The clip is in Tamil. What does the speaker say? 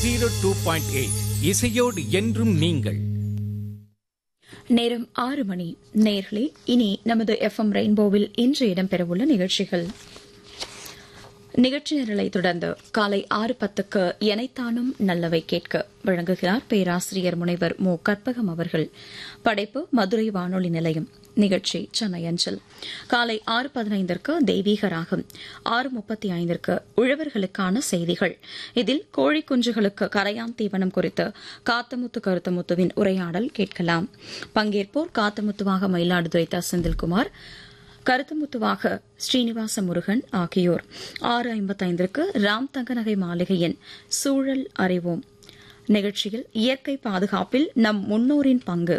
102.8 இசையோடு என்றும் நீங்கள். நேரம் 6 மணி. நேர்களே, இனி நமது எஃப்எம் ரெயின்போவில் இன்று இடம்பெறவுள்ள நிகழ்ச்சிகள். நிகழ்ச்சி நிரலை தொடர்ந்து காலை 6:10க்கு எனைத்தானும் நல்லவை கேட்க வழங்குகிறார் பேராசிரியர் முனைவர் மு. கற்பகம் அவர்கள். படைப்பு மதுரை வானொலி நிலையம். நிகழ்ச்சி சென்னை அஞ்சல். காலை 6:15க்கு தெய்வீக ராகம். 6:35க்கு உழவர்களுக்கான செய்திகள். இதில் கோழி குஞ்சுகளுக்கு கரையான் தீவனம் குறித்து காத்தமுத்து கருத்தமுத்துவின் உரையாடல் கேட்கலாம். பங்கேற்போர் காத்தமுத்துவாக மயிலாடுதுறை த. செந்தில்குமார், கருத்தமுத்துவாக ஸ்ரீனிவாச முருகன் ஆகியோர். 6:55க்கு ராம் தங்கநகை மாளிகையின் சூழல் அறிவோம் நிகழ்ச்சியில் இயற்கை பாதுகாப்பில் நம் முன்னோரின் பங்கு